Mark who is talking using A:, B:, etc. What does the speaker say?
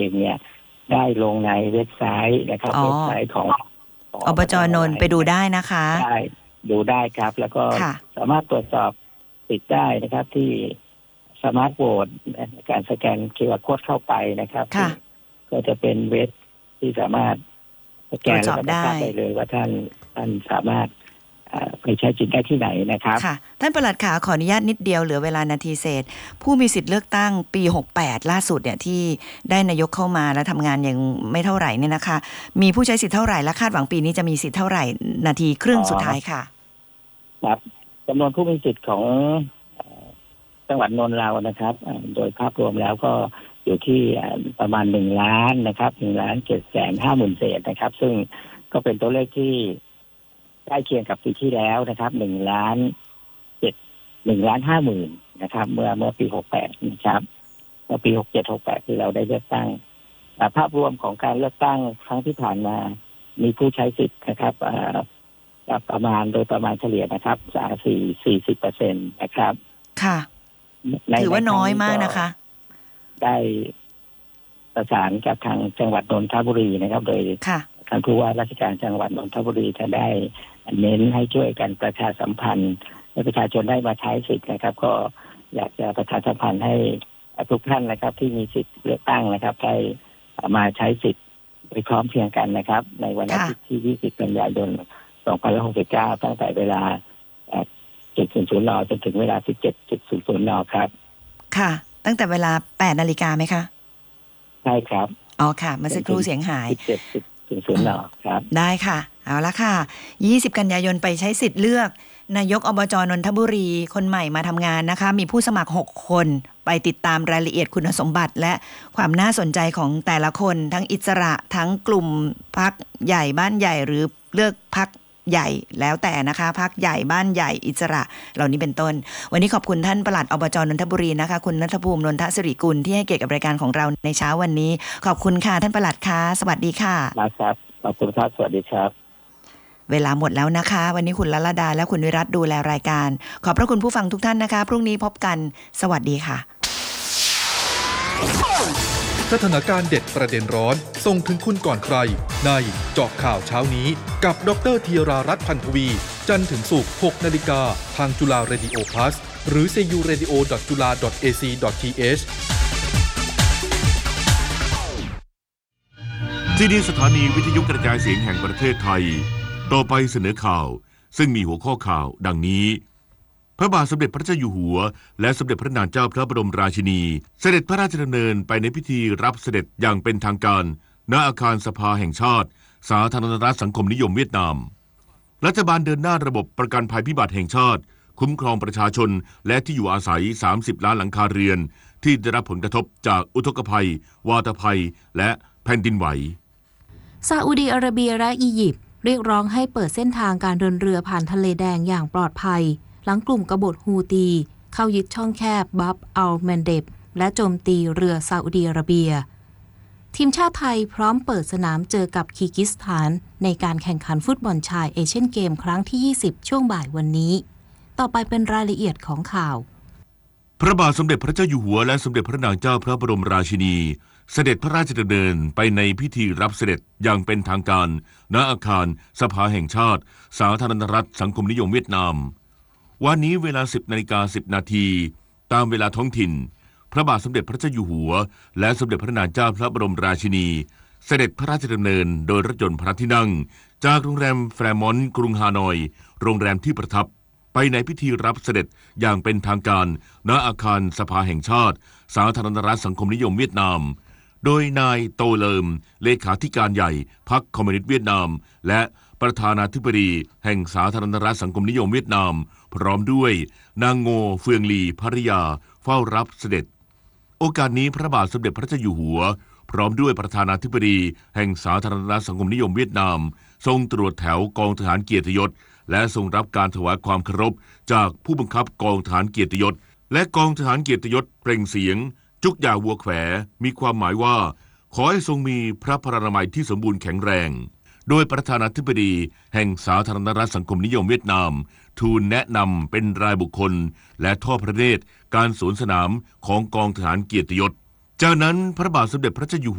A: องเนี่ยได้ลงในเว็บไซต์นะครับเว็บไซต์ของ
B: อบจ.นนท์ไปดูได้นะคะ
A: ได้ดูได้ครับแล้วก็สามารถตรวจสอบติดได้นะครับที่สมาร์ทโหวตการสแกน QR Code เข้าไปนะครับก็จะเป็นเว็บที่สามารถสแกนแล้วก็ทราบได้เลยว่าท่านสามารถไปใช้สิทธิ์ได้ที่ไหนนะครับ
B: ค่ะท่านปลัดขาขออนุญาตนิดเดียวเหลือเวลานาทีเศษผู้มีสิทธิ์เลือกตั้งปี68ล่าสุดเนี่ยที่ได้นายกเข้ามาแล้วทำงานยังไม่เท่าไหร่เนี่ยนะคะมีผู้ใช้สิทธิ์เท่าไหร่และคาดหวังปีนี้จะมีสิทธิ์เท่าไหร่นาทีครึ่งสุดท้ายค่ะ
A: ครับจำนวนผู้มีสิทธิ์ของจังหวัดนนท์เรานะครับโดยภาพรวมแล้วก็อยู่ที่ประมาณ1 ล้านนะครับ1,750,000เศษนะครับซึ่งก็เป็นตัวเลขที่ใกล้เคียงกับปีที่แล้วนะครับ1,50,000นะครับเมื่อปี68นะครับเมื่อปี67-68ที่เราได้เลือกตั้งภาพรวมของการเลือกตั้งครั้งที่ผ่านมามีผู้ใช้สิทธิ์นะครับประมาณโดยประมาณเฉลี่ยนะครับ40%นะครับ
B: ค่ะถือว่าน้อยมากนะคะ
A: ได้ประสานกับทางจังหวัดนนทบุรีนะครับโดยท่านผู้ว่าราชการจังหวัดนนทบุรีจะได้เน้นให้ช่วยกันประชาสัมพันธ์ให้ประชาชนได้มาใช้สิทธิ์นะครับก็อยากจะประชาสัมพันธ์ให้ทุกท่านนะครับที่มีสิทธิ์เลือกตั้งนะครับได้มาใช้สิทธิ์ไปพร้อมเพรียงกันนะครับในวันอาทิตย์ที่20 กันยายน 2569ตั้งแต่เวลา7:00 น.จนถึงเวลา 17:00 น.ครับ
B: ค่ะตั้งแต่เวลา 8:00 น.ไหมคะ
A: ใช่ครับ
B: อ๋อค่ะเมื่อสักครู่เสียงหาย
A: 17:00 น.ครับ
B: ได้ค่ะเอาละค่ะ20 กันยายนไปใช้สิทธิ์เลือกนายกอบจ.นนทบุรีคนใหม่มาทำงานนะคะมีผู้สมัคร6 คนไปติดตามรายละเอียดคุณสมบัติและความน่าสนใจของแต่ละคนทั้งอิสระทั้งกลุ่มพรรคใหญ่บ้านใหญ่หรือเลือกพรรคใหญ่แล้วแต่นะคะพรรคใหญ่บ้านใหญ่อิสระเหล่านี้เป็นต้นวันนี้ขอบคุณท่านปลัดอบจ.นนทบุรีนะคะคุณณัฐภูมินนทสิริกุลที่ให้เกียรติกับรายการของเราในเช้าวันนี้ขอบคุณค่ะท่านปลัดค่ะสวัสดีค่ะ
A: ครับขอบคุณครับสวัสดีครับ
B: เวลาหมดแล้วนะคะวันนี้คุณลลดาและคุณวิรัตดูแลรายการขอบพระคุณผู้ฟังทุกท่านนะคะพรุ่งนี้พบกันสวัสดีค่ะ
C: สถานการณ์เด็ดประเด็นร้อนส่งถึงคุณก่อนใครในเจาะข่าวเช้านี้กับดร.ธีรารัตน์ พันธวีจันทร์ถึงศุกร์ 6:00 น.ทางจุฬาเรดิโอพลัสหรือ curadio.jula.ac.th
D: ที่นี่สถานีวิทยุกระจายเสียงแห่งประเทศไทยต่อไปเสนอข่าวซึ่งมีหัวข้อข่าวดังนี้พระบาทสมเด็จพระเจ้าอยู่หัวและสมเด็จพระนางเจ้าพระบรมราชินีเสด็จพระราชดำเนินไปในพิธีรับเสด็จอย่างเป็นทางการณอาคารสภาแห่งชาติสาธารณรัฐสังคมนิยมเวียดนามรัฐบาลเดินหน้าระบบประกันภัยพิบัติแห่งชาติคุ้มครองประชาชนและที่อยู่อาศัย30 ล้านหลังคาเรือนที่ได้รับผลกระทบจากอุทกภัยวาตภัยและแผ่นดินไหว
E: ซาอุดิอาระเบียและอียิปต์เรียกร้องให้เปิดเส้นทางการเดินเรือผ่านทะเลแดงอย่างปลอดภัยหลังกลุ่มกบฏฮูตีเข้ายึดช่องแคบบับอัลแมนเดบและโจมตีเรือซาอุดิอาระเบียทีมชาติไทยพร้อมเปิดสนามเจอกับคีร์กิสถานในการแข่งขันฟุตบอลชายเอเชียนเกมครั้งที่20ช่วงบ่ายวันนี้ต่อไปเป็นรายละเอียดของข่าว
D: พระบาทสมเด็จพระเจ้าอยู่หัวและสมเด็จพระนางเจ้าพระบรมราชินีเสด็จพระราชดำเนินไปในพิธีรับเสด็จอย่างเป็นทางการณอาคารสภาแห่งชาติสาธารณรัฐสังคมนิยมเวียดนามวันนี้เวลา 10:10 น.ตามเวลาท้องถิ่นพระบาทสมเด็จพระเจ้าอยู่หัวและสมเด็จพระนางเจ้าพระบรมราชินีเสด็จพระราชดำเนินโดยรถยนต์พระที่นั่งจากโรงแรมแฟร์มอนต์กรุงฮานอยโรงแรมที่ประทับไปในพิธีรับเสด็จอย่างเป็นทางการณอาคารสภาแห่งชาติสาธารณรัฐสังคมนิยมเวียดนามโดยนายโตเลิมเลขาธิการใหญ่พรรคคอมมิวนิสต์เวียดนามและประธานาธิบดีแห่งสาธารณรัฐสังคมนิยมเวียดนามพร้อมด้วยนางโงเฟืองลีภริยาเฝ้ารับเสด็จโอกาสนี้พระบาทสมเด็จพระเจ้าอยู่หัวพร้อมด้วยประธานาธิบดีแห่งสาธารณรัฐสังคมนิยมเวียดนามทรงตรวจแถวกองทหารเกียรติยศและทรงรับการถวายความเคารพจากผู้บังคับกองทหารเกียรติยศและกองทหารเกียรติยศเปล่งเสียงจุกยาวัวแขวมีความหมายว่าขอให้ทรงมีพระพลานามัยที่สมบูรณ์แข็งแรงโดยประธานาธิบดีแห่งสาธารณรัฐสังคมนิยมเวียดนามทูลแนะนำเป็นรายบุคคลและทอดพระเนตรการสวนสนามของกองทหารเกียรติยศจากนั้นพระบาทสมเด็จพระเจ้าอยู่